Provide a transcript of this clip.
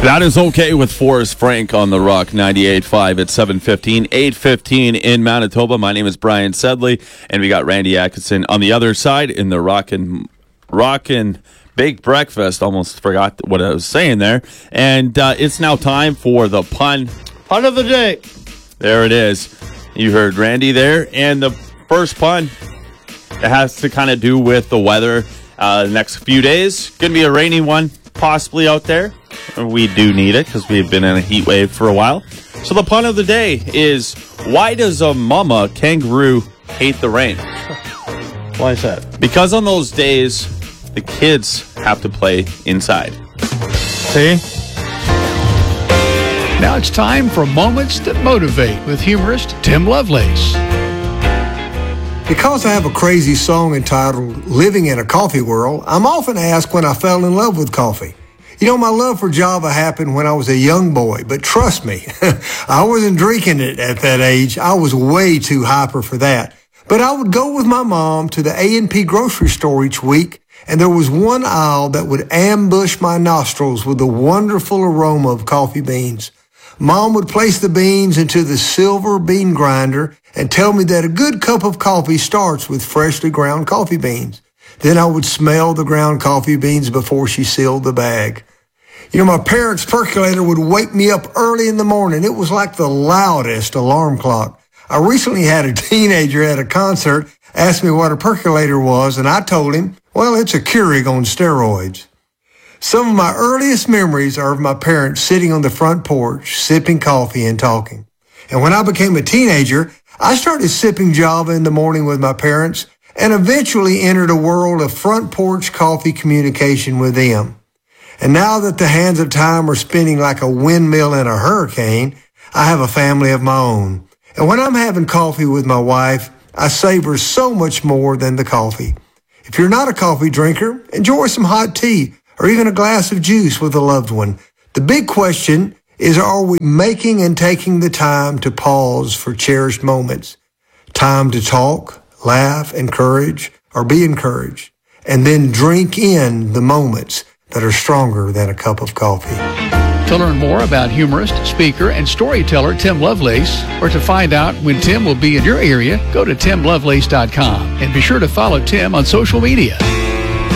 That is okay with Forrest Frank on the Rock 98.5 at 7:15, 8:15 in Manitoba. My name is Brian Sedley, and we got Randy Atkinson on the other side in the Rockin' Big Breakfast. Almost forgot what I was saying there. And it's now time for the pun of the day. There it is. You heard Randy there. And the first pun, it has to kind of do with the weather the next few days. Going to be a rainy one, possibly out there. We do need it because we've been in a heat wave for a while. So the pun of the day is, why does a mama kangaroo hate the rain? Why is that? Because on those days, the kids have to play inside. See? Now it's time for Moments That Motivate with humorist Tim Lovelace. Because I have a crazy song entitled Living in a Coffee World, I'm often asked when I fell in love with coffee. You know, my love for Java happened when I was a young boy, but trust me, I wasn't drinking it at that age. I was way too hyper for that. But I would go with my mom to the A&P grocery store each week, and there was one aisle that would ambush my nostrils with the wonderful aroma of coffee beans. Mom would place the beans into the silver bean grinder and tell me that a good cup of coffee starts with freshly ground coffee beans. Then I would smell the ground coffee beans before she sealed the bag. You know, my parents' percolator would wake me up early in the morning. It was like the loudest alarm clock. I recently had a teenager at a concert ask me what a percolator was, and I told him, well, it's a Keurig on steroids. Some of my earliest memories are of my parents sitting on the front porch, sipping coffee and talking. And when I became a teenager, I started sipping Java in the morning with my parents and eventually entered a world of front porch coffee communication with them. And now that the hands of time are spinning like a windmill in a hurricane, I have a family of my own. And when I'm having coffee with my wife, I savor so much more than the coffee. If you're not a coffee drinker, enjoy some hot tea or even a glass of juice with a loved one. The big question is, are we making and taking the time to pause for cherished moments? Time to talk, laugh, encourage, or be encouraged, and then drink in the moments that are stronger than a cup of coffee. To learn more about humorist, speaker, and storyteller Tim Lovelace, or to find out when Tim will be in your area, go to timlovelace.com and be sure to follow Tim on social media.